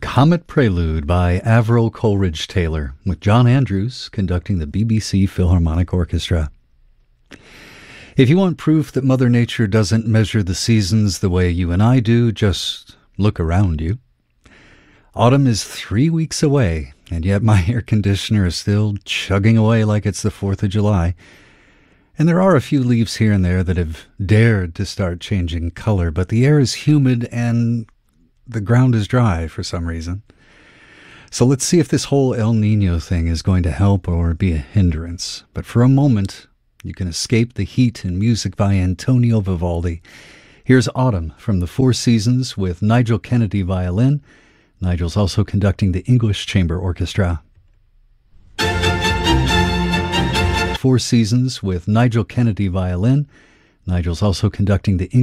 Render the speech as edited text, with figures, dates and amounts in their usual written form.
Comet Prelude by Avril Coleridge Taylor, with John Andrews conducting the BBC Philharmonic Orchestra. If you want proof that Mother Nature doesn't measure the seasons the way you and I do, just look around you. Autumn is 3 weeks away, and yet my air conditioner is still chugging away like it's the 4th of July. And there are a few leaves here and there that have dared to start changing color, but the air is humid and the ground is dry for some reason. So let's see if this whole El Nino thing is going to help or be a hindrance. But for a moment, you can escape the heat and music by Antonio Vivaldi. Here's Autumn from the Four Seasons with Nigel Kennedy violin. Nigel's also conducting the English Chamber Orchestra. Four Seasons with Nigel Kennedy violin. Nigel's also conducting the